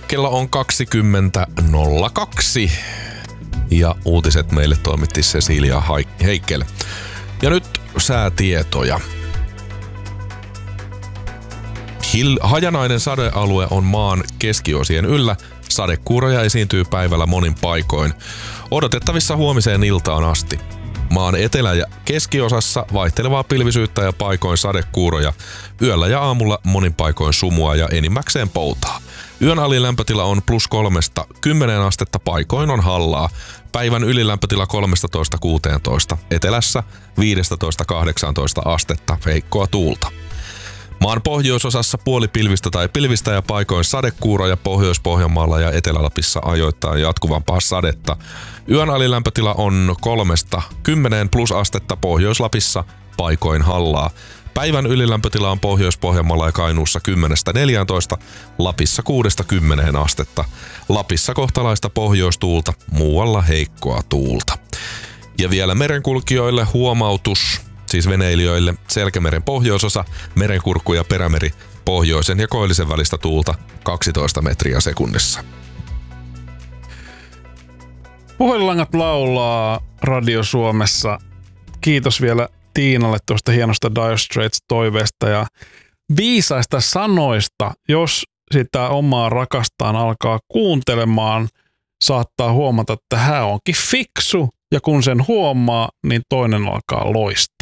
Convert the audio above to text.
kello on 20.02 ja uutiset meille toimitti Cecilia Heikel. Ja nyt säätietoja. Hajanainen sadealue on maan keskiosien yllä. Sadekuuroja esiintyy päivällä monin paikoin. Odotettavissa huomiseen iltaan asti. Maan etelä- ja keskiosassa vaihtelevaa pilvisyyttä ja paikoin sadekuuroja. Yöllä ja aamulla monin paikoin sumua ja enimmäkseen poutaa. Yön alilämpötila on +3–10 astetta, paikoin on hallaa. Päivän ylilämpötila 13–16, etelässä 15–18 astetta, heikkoa tuulta. Maan pohjoisosassa puolipilvistä tai pilvistä ja paikoin sadekuuroja, Pohjois-Pohjanmaalla ja Etelä-Lapissa ajoittain jatkuvampaa sadetta. Yön alilämpötila on 3–10 astetta, Pohjois-Lapissa paikoin hallaa. Päivän ylilämpötila on Pohjois-Pohjanmaalla ja Kainuussa 10–14, Lapissa 6–10 astetta. Lapissa kohtalaista pohjoistuulta, muualla heikkoa tuulta. Ja vielä merenkulkijoille huomautus, siis veneilijöille: Selkämeren pohjoisosa, Merenkurkku ja Perämeri, pohjoisen ja koillisen välistä tuulta 12 metriä sekunnissa. Puhelinlangat laulaa Radio Suomessa. Kiitos vielä Tiinalle tuosta hienosta Dire Straits-toiveesta ja viisaista sanoista. Jos sitä omaa rakastaan alkaa kuuntelemaan, saattaa huomata, että hän onkin fiksu, ja kun sen huomaa, niin toinen alkaa loistaa.